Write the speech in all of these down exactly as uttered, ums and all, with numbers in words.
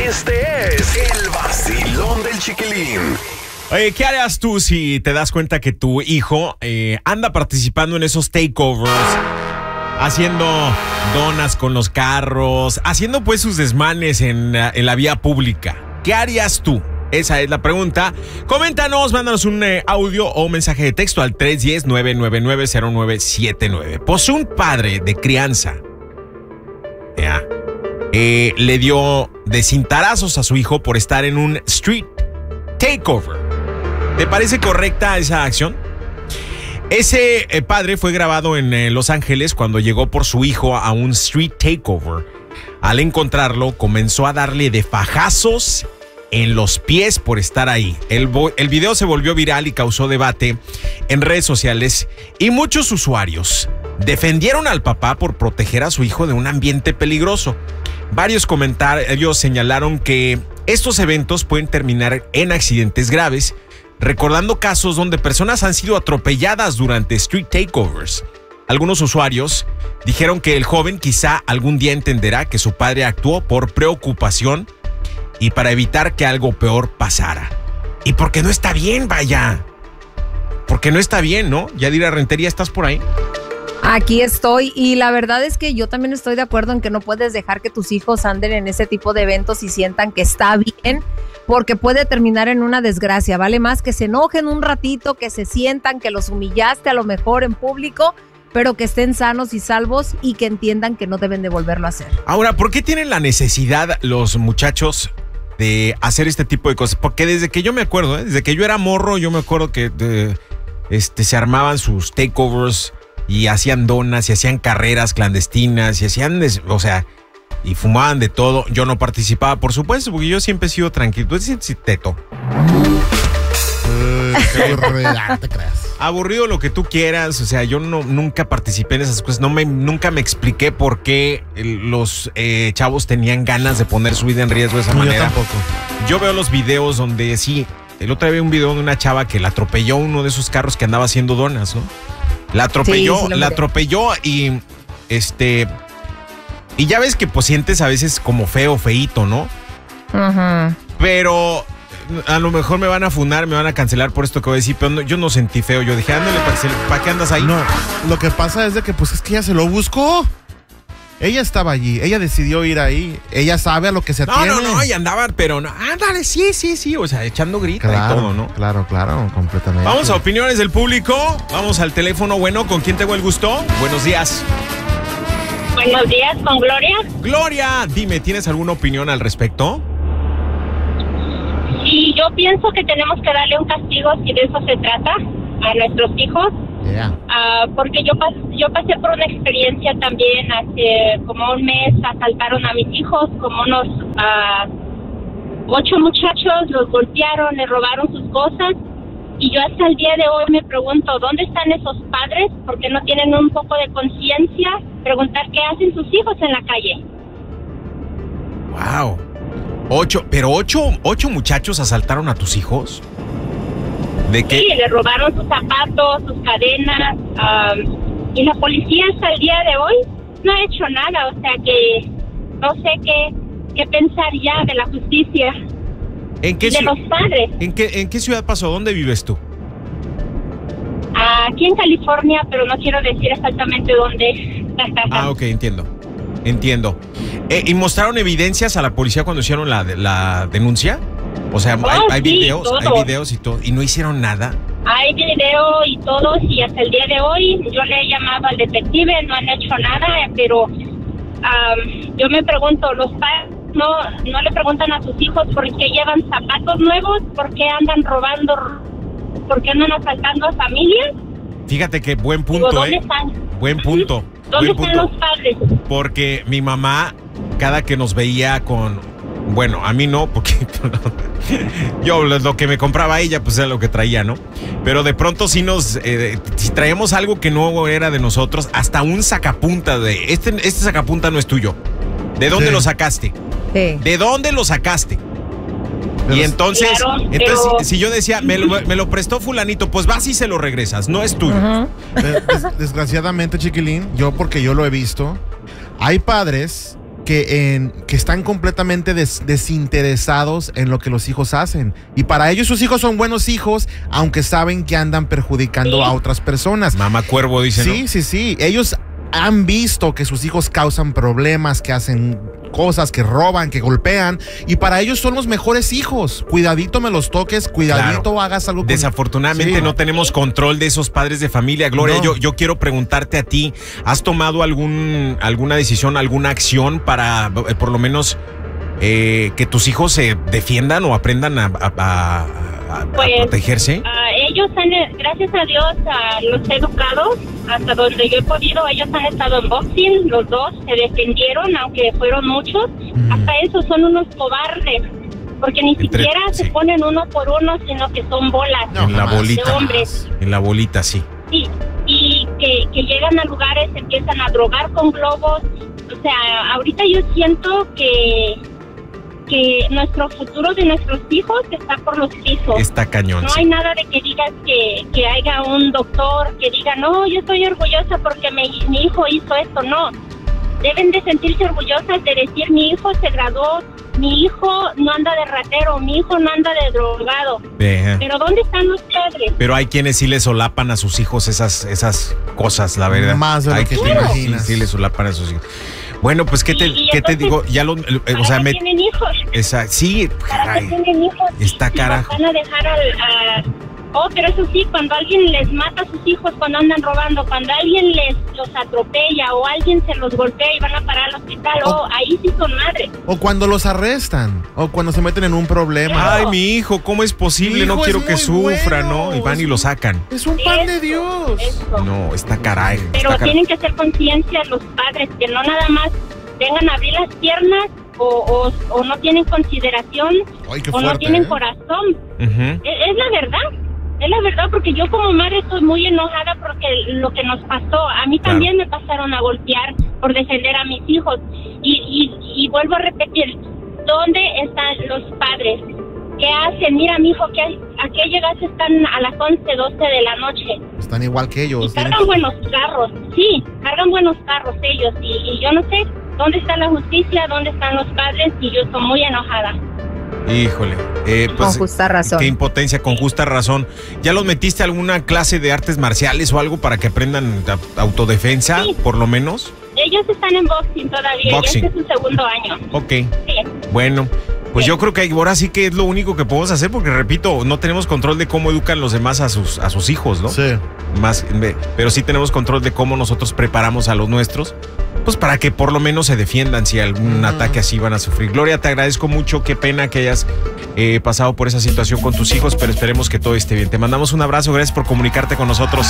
Este es el vacilón del Chiquilín. Oye, ¿qué harías tú si te das cuenta que tu hijo eh, anda participando en esos takeovers, haciendo donas con los carros, haciendo pues sus desmanes en, en la vía pública? ¿Qué harías tú? Esa es la pregunta. Coméntanos, mándanos un eh, audio o un mensaje de texto al tres uno cero, nueve nueve nueve, cero nueve siete nueve. Pues un padre de crianza yeah, eh, le dio de cintarazos a su hijo por estar en un street takeover. ¿Te parece correcta esa acción? Ese eh, padre fue grabado en eh, Los Ángeles cuando llegó por su hijo a un street takeover. Al encontrarlo, comenzó a darle de fajazos en los pies por estar ahí. El, vo- el video se volvió viral y causó debate en redes sociales y muchos usuarios defendieron al papá por proteger a su hijo de un ambiente peligroso. Varios comentarios señalaron que estos eventos pueden terminar en accidentes graves, recordando casos donde personas han sido atropelladas durante street takeovers. Algunos usuarios dijeron que el joven quizá algún día entenderá que su padre actuó por preocupación y para evitar que algo peor pasara. Y porque no está bien, vaya. Porque no está bien, ¿no? Yadira Rentería, ¿estás por ahí? Aquí estoy y la verdad es que yo también estoy de acuerdo en que no puedes dejar que tus hijos anden en ese tipo de eventos y sientan que está bien, porque puede terminar en una desgracia. Vale más que se enojen un ratito, que se sientan que los humillaste a lo mejor en público, pero que estén sanos y salvos y que entiendan que no deben de volverlo a hacer. Ahora, ¿por qué tienen la necesidad los muchachos de hacer este tipo de cosas? Porque desde que yo me acuerdo, ¿eh? desde que yo era morro, yo me acuerdo que de, este, se armaban sus takeovers y hacían donas y hacían carreras clandestinas y hacían, o sea, y fumaban de todo. Yo no participaba, por supuesto, porque yo siempre he sido tranquilo. Tú dices teto. Uh, qué aburrida, no te creas. Aburrido lo que tú quieras, o sea, yo no, nunca participé en esas cosas, no me, nunca me expliqué por qué los eh, chavos tenían ganas de poner su vida en riesgo de esa No, yo manera. tampoco. Yo veo los videos donde sí, el otro día vi un video de una chava que la atropelló uno de esos carros que andaba haciendo donas, ¿no? La atropelló, Sí, sí lo la miré. atropelló y este, y ya ves que pues sientes a veces como feo, feíto, ¿no? Ajá. Pero a lo mejor me van a funar, me van a cancelar por esto que voy a decir, pero no, yo no sentí feo. Yo dije, ándale, ¿para qué andas ahí? No, lo que pasa es de que pues es que ella se lo buscó. Ella estaba allí, ella decidió ir ahí, ella sabe a lo que se No, atiene. no, no, y andaba, pero no, ándale, sí, sí, sí, o sea, echando grita Claro, y todo, ¿no? claro, claro, completamente. Vamos a opiniones del público, vamos al teléfono. Bueno, ¿con quién tengo el gusto? Buenos días. Buenos días, con Gloria. Gloria, dime, ¿tienes alguna opinión al respecto? Y yo pienso que tenemos que darle un castigo, si de eso se trata, a nuestros hijos. Yeah. Ah, porque yo, pas yo pasé por una experiencia también hace como un mes. Asaltaron a mis hijos, como unos ah, ocho muchachos, los golpearon, les robaron sus cosas. Y yo hasta el día de hoy me pregunto, ¿dónde están esos padres? Porque no tienen un poco de conciencia. Preguntar qué hacen sus hijos en la calle. Wow. Ocho, pero ocho, ocho muchachos asaltaron a tus hijos. ¿De qué? Sí, le robaron sus zapatos, sus cadenas, um, y la policía hasta el día de hoy no ha hecho nada, o sea que no sé qué, qué pensar ya de la justicia ¿En qué, y de ciu- los padres. ¿en qué, en qué ciudad pasó? ¿Dónde vives tú? Aquí en California, pero no quiero decir exactamente dónde. Ah, ok, entiendo. Entiendo. Eh, ¿Y mostraron evidencias a la policía cuando hicieron la, la denuncia? O sea, Oh, hay, hay sí, videos, todo. hay videos y todo, y no hicieron nada. Hay video y todo, y hasta el día de hoy yo le he llamado al detective, no han hecho nada, pero um, yo me pregunto, los padres no, no le preguntan a sus hijos por qué llevan zapatos nuevos, por qué andan robando, por qué andan asaltando a familias. Fíjate que buen Digo, punto, ¿dónde ¿eh? están? Buen punto. ¿Dónde buen están punto. los padres? Porque mi mamá, cada que nos veía con... Bueno, a mí no, porque yo lo que me compraba ella, pues era lo que traía, ¿no? Pero de pronto sí nos... Eh, si traíamos algo que no era de nosotros, hasta un sacapunta de... Este, este sacapunta no es tuyo. ¿De dónde Sí. lo sacaste? Sí. ¿De dónde lo sacaste? Pero- Y entonces, Claro, entonces pero- si, si yo decía, me lo, me lo prestó fulanito, pues vas y se lo regresas, no es tuyo. Ujú. Des- des- desgraciadamente, chiquilín, yo porque yo lo he visto, hay padres que, en, que están completamente des, desinteresados en lo que los hijos hacen. Y para ellos sus hijos son buenos hijos, aunque saben que andan perjudicando Sí. a otras personas. Mamá Cuervo dice, Sí, ¿no? sí, sí. Ellos han visto que sus hijos causan problemas, que hacen cosas, que roban, que golpean, y para ellos son los mejores hijos. Cuidadito me los toques, cuidadito Claro. hagas algo con... Desafortunadamente Sí. no tenemos control de esos padres de familia. Gloria, No. yo, yo quiero preguntarte a ti, ¿has tomado algún, alguna decisión, alguna acción para eh, por lo menos eh, que tus hijos se defiendan o aprendan a, a- a- a- a Pues, protegerse? Ah, ellos han, gracias a Dios, ah, los he educado hasta donde yo he podido. Ellos han estado en boxing, los dos se defendieron, aunque fueron muchos. Hasta eso son unos cobardes, porque ni Entre- siquiera sí. se ponen uno por uno, sino que son bolas No, en la jamás. bolita. de hombres. En la bolita, sí. Sí, y que, que llegan a lugares, empiezan a drogar con globos. O sea, ahorita yo siento que que nuestro futuro de nuestros hijos está por los pisos. Está cañón. No sí. hay nada de que digas que, que haya un doctor que diga, no, yo estoy orgullosa porque mi, mi hijo hizo esto. No, deben de sentirse orgullosas de decir, mi hijo se graduó, mi hijo no anda de ratero, mi hijo no anda de drogado. Eh, Pero ¿dónde están los padres? Pero hay quienes sí le solapan a sus hijos esas, esas cosas, la verdad. Más de lo Hay que te quienes imaginas. Sí, sí le solapan a sus hijos. Bueno, pues, ¿qué te, Y- y qué te entonces, digo? Ya lo, eh, ¿Para o sea, qué me... tienen hijos? Esa, sí, ¿Para qué caray. tienen hijos? Está Si los carajo. van a dejar al... a- Oh, pero eso sí, cuando alguien les mata a sus hijos cuando andan robando, cuando alguien les los atropella o alguien se los golpea y van a parar al hospital, Oh. oh, ahí sí son madres. O cuando los arrestan, o cuando se meten en un problema. Ay, mi hijo, ¿cómo es posible? Mi No hijo quiero es que muy sufra, bueno. ¿no? Y van y lo sacan. Es un pan de Eso, Dios. eso. No, está caray. Pero está caray. tienen que hacer conciencia los padres, que no nada más vengan a abrir las piernas o, o, o no tienen consideración Ay, qué o fuerte, no tienen ¿eh? corazón. Ujú. Es, es la verdad. Es la verdad, porque yo como madre estoy muy enojada porque lo que nos pasó, a mí Claro. también me pasaron a golpear por defender a mis hijos. Y, y, y vuelvo a repetir, ¿dónde están los padres? ¿Qué hacen? Mira, mijo, ¿qué, ¿a qué llegaste? Están a las once, doce de la noche. Están igual que Y ellos. tienen- cargan buenos carros, sí, cargan buenos carros ellos. Y, y yo no sé dónde está la justicia, dónde están los padres, y yo estoy muy enojada. Híjole. Eh, pues, Con justa razón. Qué impotencia, con justa razón. ¿Ya los metiste a alguna clase de artes marciales o algo para que aprendan a- autodefensa, Sí. por lo menos? Ellos están en boxing todavía, Boxing. y este es su segundo año. Ok. Sí. Bueno, pues Sí. yo creo que ahora sí que es lo único que podemos hacer, porque repito, no tenemos control de cómo educan los demás a sus, a sus hijos, ¿no? Sí. Más, pero sí tenemos control de cómo nosotros preparamos a los nuestros, pues para que por lo menos se defiendan si algún Ujú. ataque así van a sufrir. Gloria, te agradezco mucho, qué pena que hayas eh, pasado por esa situación con tus hijos, pero esperemos que todo esté bien. Te mandamos un abrazo, gracias por comunicarte con nosotros.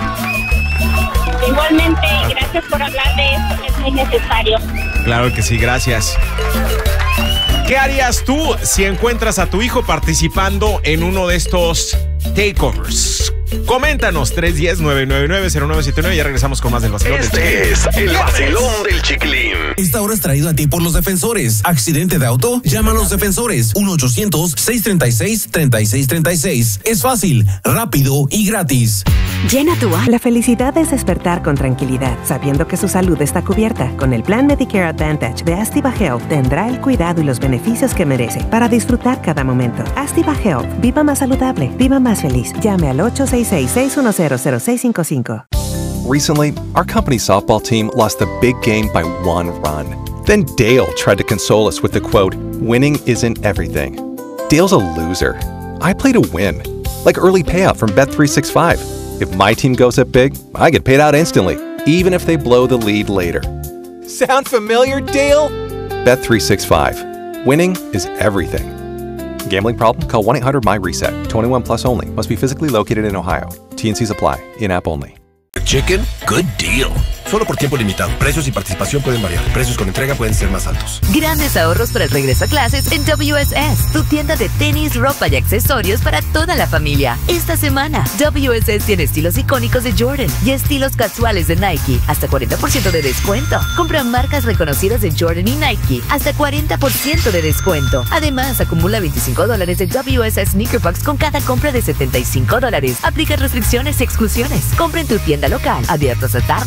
Igualmente, gracias por hablar de esto, que es muy necesario. Claro que sí, gracias. ¿Qué harías tú si encuentras a tu hijo participando en uno de estos takeovers? Coméntanos, tres uno cero, nueve nueve nueve, cero nueve siete nueve. Ya regresamos con más del vacilón del Este es el vacilón del Chiquilín. Esta hora es traído a ti por los defensores. ¿Accidente de auto? Llama a los defensores. uno ochocientos, seiscientos treinta y seis, treinta y seis treinta y seis. Es fácil, rápido y gratis. Llena tu alma. La felicidad es despertar con tranquilidad, sabiendo que su salud está cubierta. Con el plan Medicare Advantage de Astiva Health tendrá el cuidado y los beneficios que merece para disfrutar cada momento. Astiva Health. Viva más saludable. Viva más feliz. Llame al ocho seis seis, seis uno cero, cero seis cinco cinco. Recently, our company softball team lost a big game by one run. Then Dale tried to console us with the quote, "Winning isn't everything." Dale's a loser. I play to win. Like early payout from Bet three sixty-five. If my team goes up big, I get paid out instantly, even if they blow the lead later. Sound familiar, Dale? Bet three sixty-five. Winning is everything. Gambling problem? Call one eight hundred M Y RESET. twenty-one plus only. Must be physically located in Ohio. T N Cs apply. In-app only. Chicken, good deal. Solo por tiempo limitado. Precios y participación pueden variar. Precios con entrega pueden ser más altos. Grandes ahorros para el regreso a clases en W S S, tu tienda de tenis, ropa y accesorios para toda la familia. Esta semana, W S S tiene estilos icónicos de Jordan y estilos casuales de Nike, hasta cuarenta por ciento de descuento. Compra marcas reconocidas de Jordan y Nike, hasta cuarenta por ciento de descuento. Además, acumula veinticinco dólares de W S S Sneaker Bucks con cada compra de setenta y cinco dólares. Aplica restricciones y exclusiones. Compra en tu tienda local, abierta hasta tarde, o en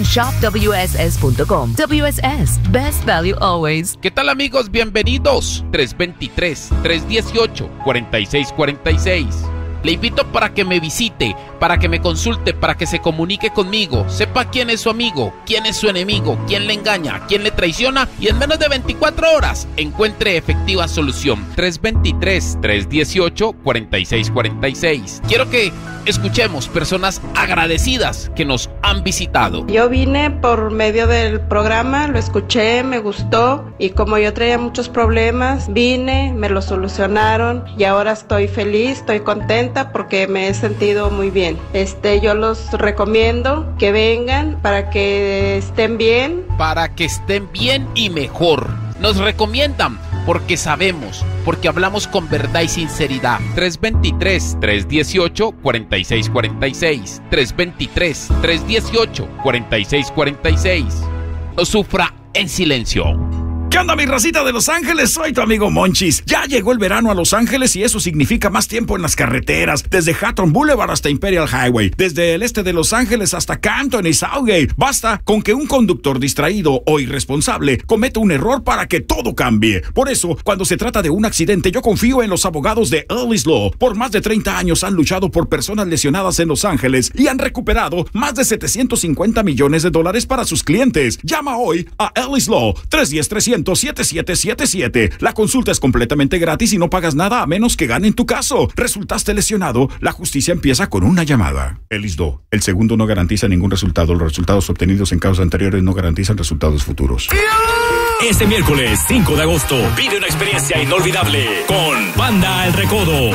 shop w s s punto com. W S S, best value always. ¿Qué tal, amigos? Bienvenidos. tres dos tres, tres uno ocho, cuatro seis cuatro seis. Le invito para que me visite, para que me consulte, para que se comunique conmigo, sepa quién es su amigo, quién es su enemigo, quién le engaña, quién le traiciona y en menos de veinticuatro horas encuentre efectiva solución. tres dos tres, tres uno ocho, cuatro seis cuatro seis. Quiero que escuchemos personas agradecidas que nos han visitado. Yo vine por medio del programa, lo escuché, me gustó y como yo traía muchos problemas, vine, me lo solucionaron y ahora estoy feliz, estoy contenta porque me he sentido muy bien. Este, yo los recomiendo que vengan para que estén bien. Para que estén bien y mejor. Nos recomiendan porque sabemos, porque hablamos con verdad y sinceridad. tres dos tres, tres uno ocho, cuatro seis cuatro seis. tres dos tres, tres uno ocho, cuatro seis cuatro seis. No sufra en silencio. ¿Qué onda, mi racita de Los Ángeles? Soy tu amigo Monchis. Ya llegó el verano a Los Ángeles y eso significa más tiempo en las carreteras, desde Hawthorne Boulevard hasta Imperial Highway, desde el este de Los Ángeles hasta Canton y Southgate. Basta con que un conductor distraído o irresponsable cometa un error para que todo cambie. Por eso, cuando se trata de un accidente, yo confío en los abogados de Ellis Law. Por más de treinta años han luchado por personas lesionadas en Los Ángeles y han recuperado más de setecientos cincuenta millones de dólares para sus clientes. Llama hoy a Ellis Law, tres uno cero, tres cero cero, siete siete siete siete. La consulta es completamente gratis y no pagas nada a menos que ganen tu caso. ¿Resultaste lesionado? La justicia empieza con una llamada. Ellis Law. El segundo no garantiza ningún resultado. Los resultados obtenidos en causas anteriores no garantizan resultados futuros. Este miércoles cinco de agosto vive una experiencia inolvidable con Banda El Recodo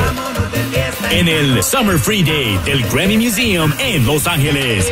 en el Summer Free Day del Grammy Museum en Los Ángeles.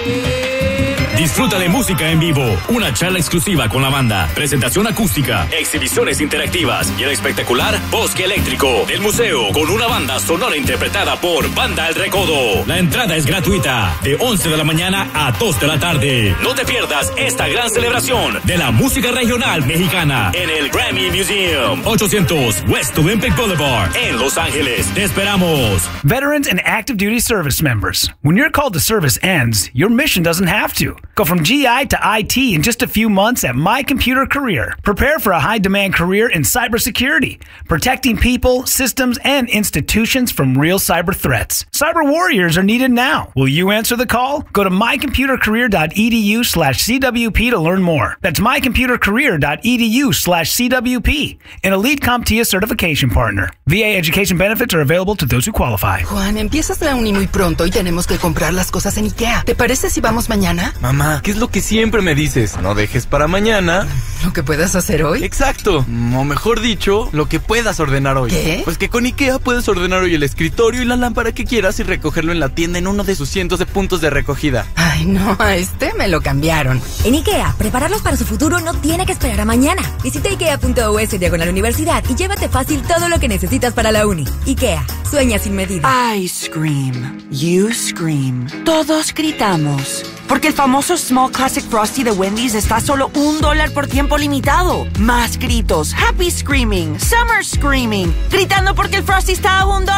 Disfruta de música en vivo, una charla exclusiva con la banda, presentación acústica, exhibiciones interactivas y el espectacular bosque eléctrico del museo con una banda sonora interpretada por Banda El Recodo. La entrada es gratuita de once de la mañana a dos de la tarde. No te pierdas esta gran celebración de la música regional mexicana en el Grammy Museum, ochocientos West Olympic Boulevard en Los Ángeles. Te esperamos. Veterans and active duty service members, when your call to service ends, your mission doesn't have to. Go from G I to I T in just a few months at My Computer Career. Prepare for a high-demand career in cybersecurity, protecting people, systems, and institutions from real cyber threats. Cyber warriors are needed now. Will you answer the call? Go to mycomputercareer.edu slash CWP to learn more. That's mycomputercareer.edu slash CWP, an Elite CompTIA certification partner. V A education benefits are available to those who qualify. Juan, empiezas la uni muy pronto y tenemos que comprar las cosas en IKEA. ¿Te parece si vamos mañana? Mamá, ¿qué es lo que siempre me dices? No dejes para mañana ¿lo que puedas hacer hoy? Exacto, o mejor dicho, lo que puedas ordenar hoy. ¿Qué? Pues que con IKEA puedes ordenar hoy el escritorio y la lámpara que quieras y recogerlo en la tienda en uno de sus cientos de puntos de recogida. Ay, no, a este me lo cambiaron. En IKEA, prepararlos para su futuro no tiene que esperar a mañana. Visita ikea.us diagonal universidad y llévate fácil todo lo que necesitas para la uni. IKEA, sueña sin medida. Ice cream, you scream. Todos gritamos. Porque el famoso Small Classic Frosty de Wendy's está a solo un dólar por tiempo limitado. Más gritos, happy screaming, summer screaming, gritando porque el Frosty está a un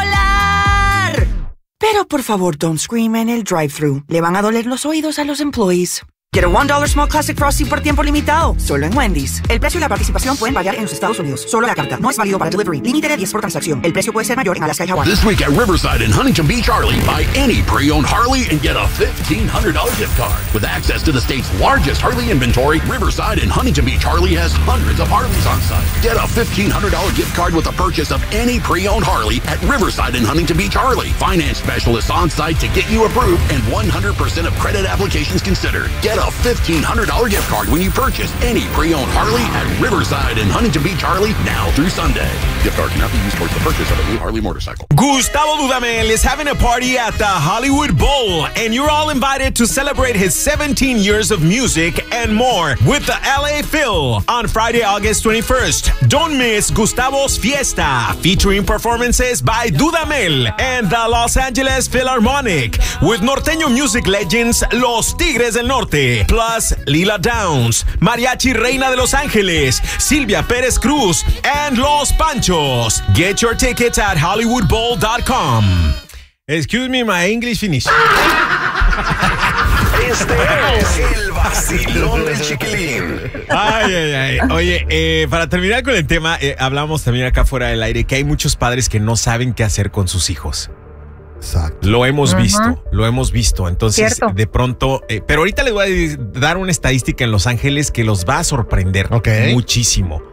dólar. Pero por favor, don't scream en el drive-thru. Le van a doler los oídos a los employees. Get a one dollar Small Classic Frosty por tiempo limitado, solo en Wendy's. El precio y la participación pueden variar en los Estados Unidos. Solo la carta. No es válido para delivery. Límite de diez por transacción. El precio puede ser mayor en Alaska y Hawái. This week at Riverside in Huntington Beach, Harley, buy any pre-owned Harley and get a fifteen hundred dollars gift card. With access to the state's largest Harley inventory, Riverside in Huntington Beach, Harley has hundreds of Harleys on site. Get a fifteen hundred dollars gift card with the purchase of any pre-owned Harley at Riverside in Huntington Beach, Harley. Finance specialists on site to get you approved and one hundred percent of credit applications considered. Get a fifteen hundred dollars gift card when you purchase any pre-owned Harley at Riverside in Huntington Beach, Harley, now through Sunday. Gift card cannot be used towards the purchase of a new Harley motorcycle. Gustavo Dudamel is having a party at the Hollywood Bowl, and you're all invited to celebrate his seventeen years of music and more with the L A Phil on Friday, August twenty-first. Don't miss Gustavo's Fiesta, featuring performances by Dudamel and the Los Angeles Philharmonic, with norteño music legends Los Tigres del Norte, plus Lila Downs, Mariachi Reina de Los Ángeles, Silvia Pérez Cruz, and Los Panchos. Get your tickets at hollywood bowl dot com. Excuse me, my English finished. Este es el vacilón del Chiquilín. Ay, ay, ay. Oye, eh, para terminar con el tema, eh, hablamos también acá fuera del aire que hay muchos padres que no saben qué hacer con sus hijos. Exacto. Lo hemos Ajá. visto, lo hemos visto. Entonces, Cierto. de pronto, eh, pero ahorita les voy a dar una estadística en Los Ángeles que los va a sorprender Ok. muchísimo.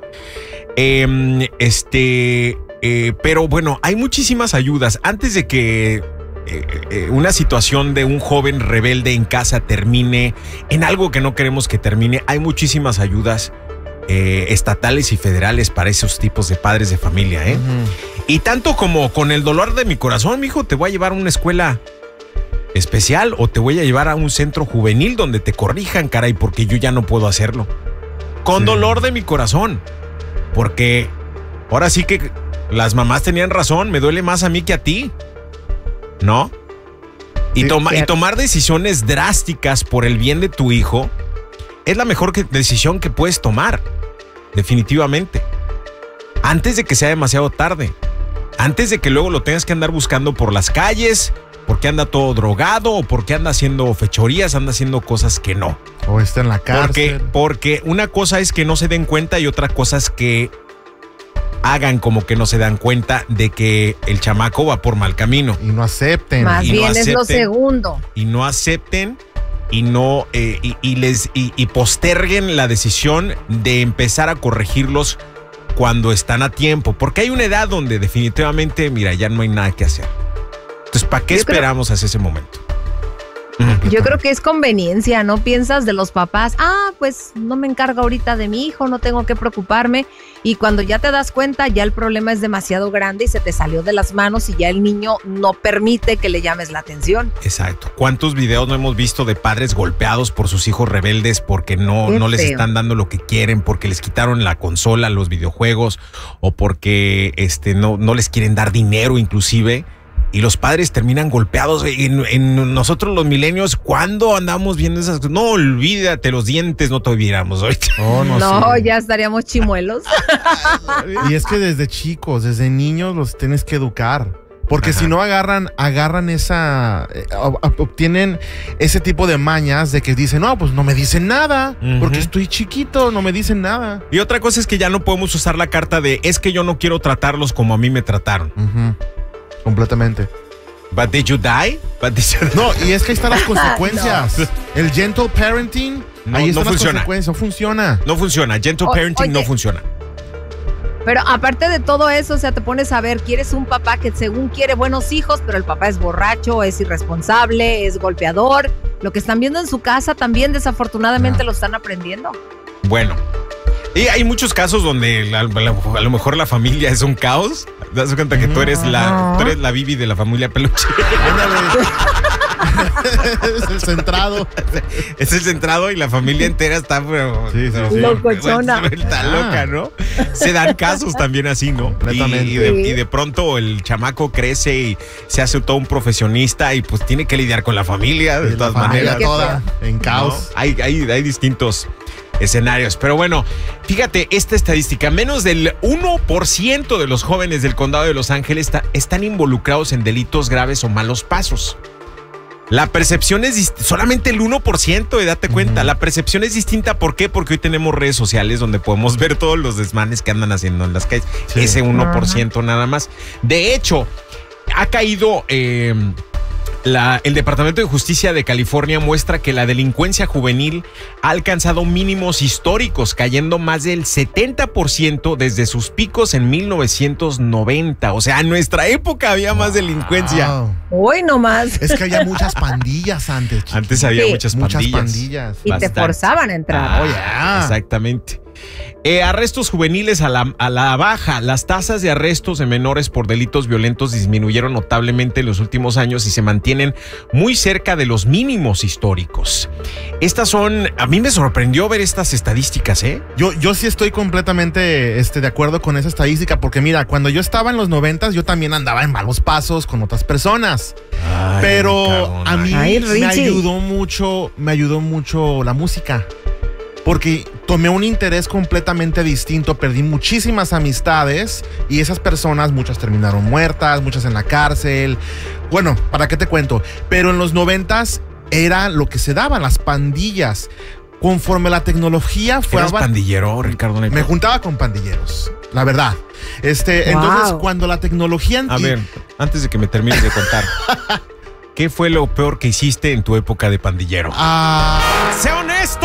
Eh, este, eh, pero bueno, hay muchísimas ayudas. Antes de que eh, eh, una situación de un joven rebelde en casa termine en algo que no queremos que termine, hay muchísimas ayudas eh, estatales y federales para esos tipos de padres de familia, ¿eh? Ujú. Y tanto como con el dolor de mi corazón, mijo, te voy a llevar a una escuela especial o te voy a llevar a un centro juvenil donde te corrijan, caray, porque yo ya no puedo hacerlo. Con Sí. dolor de mi corazón. Porque ahora sí que las mamás tenían razón, me duele más a mí que a ti. ¿No? Y, Sí, toma- y cierto. tomar decisiones drásticas por el bien de tu hijo es la mejor que- decisión que puedes tomar. Definitivamente. Antes de que sea demasiado tarde. Antes de que luego lo tengas que andar buscando por las calles, porque anda todo drogado o porque anda haciendo fechorías, anda haciendo cosas que no. O está en la Porque, cárcel. porque una cosa es que no se den cuenta y otra cosa es que hagan como que no se dan cuenta de que el chamaco va por mal camino. Y no acepten. Más y no bien es lo acepten. segundo. Y no acepten y no eh, y, y les y, y posterguen la decisión de empezar a corregirlos cuando están a tiempo, porque hay una edad donde definitivamente, mira, ya no hay nada que hacer. Entonces, ¿para qué Yo creo- esperamos hasta ese momento? Yo creo que es conveniencia, ¿no? Piensas de los papás, ah, pues no me encargo ahorita de mi hijo, no tengo que preocuparme. Y cuando ya te das cuenta, ya el problema es demasiado grande y se te salió de las manos y ya el niño no permite que le llames la atención. Exacto. ¿Cuántos videos no hemos visto de padres golpeados por sus hijos rebeldes porque no, Qué no les feo. están dando lo que quieren, porque les quitaron la consola, los videojuegos, o porque este, no, no les quieren dar dinero inclusive? Y los padres terminan golpeados. En, en nosotros los milenios, ¿cuándo andamos viendo esas cosas? No, olvídate, los dientes no te viéramos ahorita. Oh, no, No, sí. ya estaríamos chimuelos. Y es que desde chicos, desde niños los tienes que educar. Porque Ajá. si no agarran, agarran esa, eh, ob- obtienen ese tipo de mañas de que dicen, no, pues no me dicen nada, Ujú. porque estoy chiquito, no me dicen nada. Y otra cosa es que ya no podemos usar la carta de es que yo no quiero tratarlos como a mí me trataron. Ujú. Completamente. But did you die? But did you- No, y es que ahí están las consecuencias. El gentle parenting, No, ahí no están las funciona. consecuencias, no funciona. No funciona. Gentle O- parenting no oye. funciona. Pero aparte de todo eso, o sea, te pones a ver, quieres un papá que según quiere buenos hijos, pero el papá es borracho, es irresponsable, es golpeador. Lo que están viendo en su casa también desafortunadamente No. lo están aprendiendo. Bueno. Y hay muchos casos donde la- la- a lo mejor la familia es un caos. Te das cuenta que tú eres la, tú eres la Bibi de la familia Peluche. Es el centrado. Es el centrado y la familia entera está pero, Sí, sí, pero- sí. Locochona. Está Ah. loca, ¿no? Se dan casos también así, ¿no? Y, Completamente. y de, Sí. y de pronto el chamaco crece y se hace todo un profesionista y pues tiene que lidiar con la familia de Y la todas familia maneras. toda en ¿no? caos. Hay, hay, hay distintos escenarios. Pero bueno, fíjate, esta estadística, menos del uno por ciento de los jóvenes del condado de Los Ángeles está- están involucrados en delitos graves o malos pasos. La percepción es dist- solamente el uno por ciento, y date cuenta. La percepción es distinta, ¿por qué? Porque hoy tenemos redes sociales donde podemos ver todos los desmanes que andan haciendo en las calles. Sí. Ese uno por ciento nada más. De hecho, ha caído... eh, La- el Departamento de Justicia de California muestra que la delincuencia juvenil ha alcanzado mínimos históricos, cayendo más del setenta por ciento desde sus picos en mil novecientos noventa. O sea, en nuestra época había más delincuencia. Wow. Hoy nomás. Es que había muchas pandillas antes. chiqui. Antes había Sí. muchas Muchas pandillas. pandillas. Y te Bastante. forzaban a entrar. Ah, Oh, yeah. Exactamente. Eh, arrestos juveniles a la, a la baja. Las tasas de arrestos de menores por delitos violentos disminuyeron notablemente en los últimos años y se mantienen muy cerca de los mínimos históricos. Estas son, a mí me sorprendió ver estas estadísticas, ¿eh? Yo, yo sí estoy completamente este, de acuerdo con esa estadística, porque mira, cuando yo estaba en los noventas, yo también andaba en malos pasos con otras personas. Ay, Pero cabrón, a mí ay, me Richie. ayudó mucho, me ayudó mucho la música. Porque tomé un interés completamente distinto, perdí muchísimas amistades y esas personas, muchas terminaron muertas, muchas en la cárcel. Bueno, ¿para qué te cuento? Pero en los noventas era lo que se daba, las pandillas. Conforme la tecnología fue... ¿Eras pandillero, Ricardo Neto? Me juntaba con pandilleros, la verdad. Este, Wow. Entonces, cuando la tecnología... A ver, antes de que me termines de contar, ¿qué fue lo peor que hiciste en tu época de pandillero? Ah, ¡Sé honesto!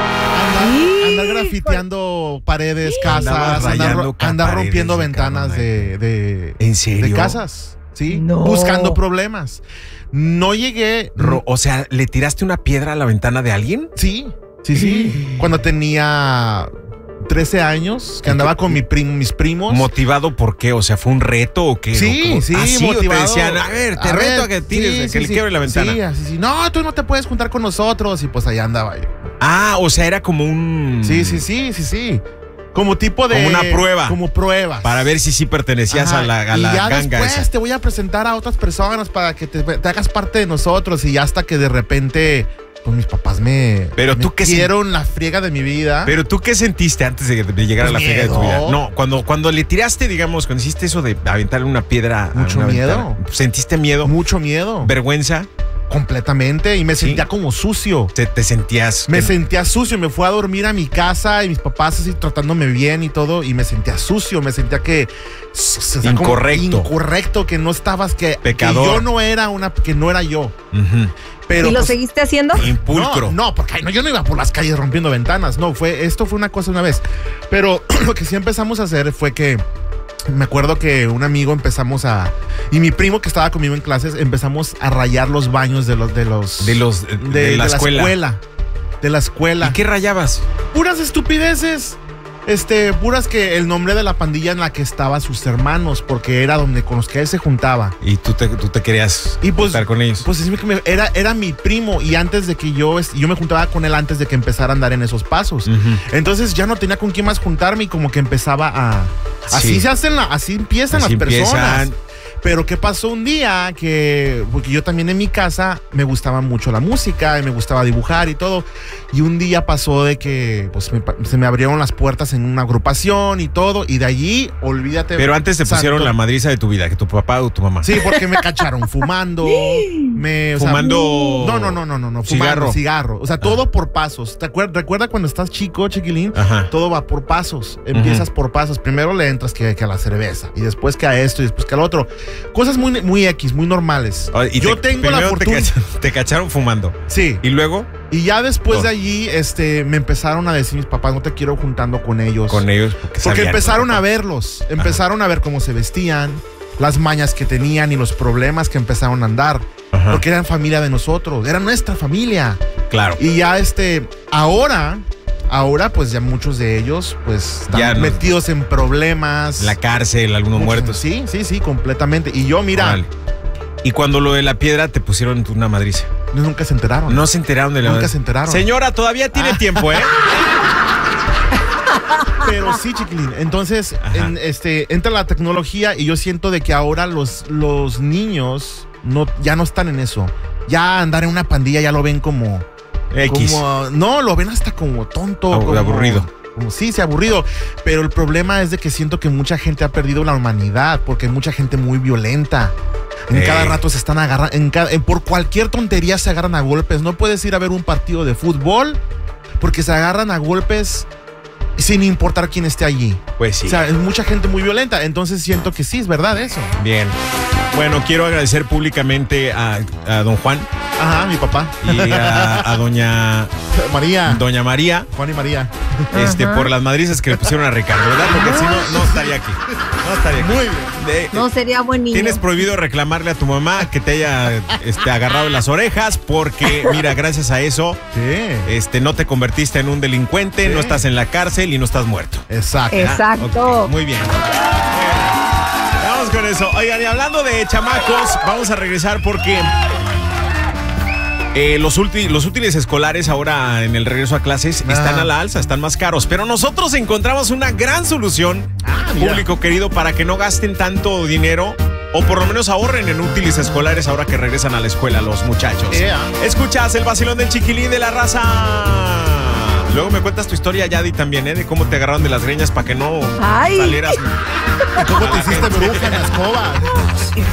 andar, andar grafiteando paredes, casas, Andabas andar, rayando ro- andar paredes, rompiendo Ricardo ventanas Neto. de, de... ¿En serio? De casas, ¿sí? No. Buscando problemas. No llegué... Ro- o sea, ¿le tiraste una piedra a la ventana de alguien? Sí, sí, sí. Cuando tenía trece años, que andaba con mi primo, mis primos. ¿Motivado por qué? O sea, ¿fue un reto o qué? Sí, ¿Cómo? sí, ¿Ah, sí? ¿O motivado. te decían, a ver, te A reto ver, a que tires, sí, que sí, le sí. quiebre la ventana? Sí, así, sí. No, tú no te puedes juntar con nosotros. Y pues allá andaba yo. Ah, o sea, era como un... Sí, sí, sí, sí, sí. Como tipo de... Como una prueba. Como pruebas. Para ver si sí pertenecías Ajá, a la, a y la ya ganga después esa. te voy a presentar a otras personas para que te, te hagas parte de nosotros. Y hasta que de repente, pues mis papás me Pero tú qué metieron la friega de mi vida. Pero tú qué sentiste antes de, de llegar Pues a la friega de tu miedo. vida? No, cuando, cuando le tiraste, digamos, cuando hiciste eso de aventarle una piedra Mucho a una miedo. ventana, ¿sentiste miedo? Mucho miedo. ¿Vergüenza? Completamente. Y me Sí. sentía como sucio. ¿Te, te sentías? Me que- sentía sucio, me fui a dormir a mi casa y mis papás así tratándome bien y todo, y me sentía sucio, me sentía que... o sea, como Incorrecto. Incorrecto, que no estabas, que, que Pecador. yo no era una, que no era yo. Ujú. Pero ¿Y lo pues, seguiste haciendo? Impulcro. No, no, porque ay, no, yo no iba por las calles rompiendo ventanas, no, fue, esto fue una cosa una vez. Pero lo que sí empezamos a hacer fue que me acuerdo que un amigo empezamos a... Y mi primo que estaba conmigo en clases, empezamos a rayar los baños de los... De los De los... De, de, la de escuela. De la escuela. ¿Y qué rayabas? Puras estupideces. Este, puras que el nombre de la pandilla en la que estaban sus hermanos, porque era donde con los que él se juntaba. Y tú te, tú te querías Y pues, juntar con ellos. Pues es que me- era, era mi primo y antes de que yo, es- yo me juntaba con él antes de que empezara a andar en esos pasos. Ujú. Entonces ya no tenía con quién más juntarme y como que empezaba a... Así Sí. se hacen, la, así empiezan Así las personas. empiezan. Pero ¿qué pasó un día? Que, porque yo también en mi casa me gustaba mucho la música y me gustaba dibujar y todo. Y un día pasó de que pues, me pa- se me abrieron las puertas en una agrupación y todo. Y de allí, olvídate. Pero antes te pusieron santo. la madriza de tu vida, que tu papá o tu mamá. Sí, porque me cacharon fumando. me, o sea, Fumando no, no, no, no, no, no. cigarro. Fumando cigarro. O sea, todo por pasos. ¿Te acuer- recuerda cuando estás chico, chiquilín? Ajá. Todo va por pasos. Empiezas por pasos. Primero le entras que, que a la cerveza. Y después que a esto y después que al otro. Cosas muy, muy X, muy normales. Ah, y Yo te- tengo la primero te, fortuna. cacha- te cacharon fumando. Sí. Y luego, Y ya después Oh. de allí, este, me empezaron a decir mis papás, no te quiero juntando con ellos. con ellos. Porque, Porque sabían, empezaron ¿no? a verlos, empezaron a ver cómo se vestían, las mañas que tenían y los problemas que empezaron a andar. Ajá. Porque eran familia de nosotros, era nuestra familia. Claro. Y ya este, ahora, ahora pues ya muchos de ellos pues están Ya no- metidos en problemas. La cárcel, algunos Muchos- muertos. Sí, sí, sí, completamente. Y yo, mira, Órale. Y cuando lo de la piedra te pusieron una madriza. nunca se enteraron. No se enteraron de la Nunca madriza. se enteraron. Señora, todavía tiene Ah. tiempo, ¿eh? Pero sí, chiquilín. Entonces, Ajá. en, este, entra la tecnología y yo siento de que ahora los, los niños no, ya no están en eso. Ya andar en una pandilla ya lo ven como... X. como- no, lo ven hasta como tonto. Abu- como- aburrido. Como, sí, sí, aburrido. Pero el problema es de que siento que mucha gente ha perdido la humanidad porque hay mucha gente muy violenta. En Eh. cada rato se están agarrando, en cada- en- por cualquier tontería se agarran a golpes. No puedes ir a ver un partido de fútbol porque se agarran a golpes sin importar quién esté allí. Pues sí. O sea, es mucha gente muy violenta. Entonces siento que sí, es verdad eso. Bien. Bueno, quiero agradecer públicamente a, a don Juan Ajá, mi papá. y a, a doña, María. doña María Juan y María. este, Ajá. por las madrizas que le pusieron a Ricardo, ¿verdad? Porque si no, no estaría aquí. No estaría aquí. Muy bien. De- No sería buen niño. Tienes prohibido reclamarle a tu mamá que te haya este, agarrado en las orejas porque, mira, gracias a eso, Sí. este, no te convertiste en un delincuente, Sí. no estás en la cárcel y no estás muerto. Exacto. Exacto. Ok, muy bien. Vamos con eso. Oigan, y hablando de chamacos, vamos a regresar porque eh, los, ulti- los útiles escolares ahora en el regreso a clases Ah. están a la alza, están más caros. Pero nosotros encontramos una gran solución, Ah, mira. público querido, para que no gasten tanto dinero o por lo menos ahorren en útiles escolares ahora que regresan a la escuela los muchachos. Yeah. Escuchas el vacilón del chiquilín de la raza. Luego me cuentas tu historia, Yadi, también, ¿eh? De cómo te agarraron de las greñas para que no Ay. salieras. ¿Cómo te hiciste bruja en la escoba?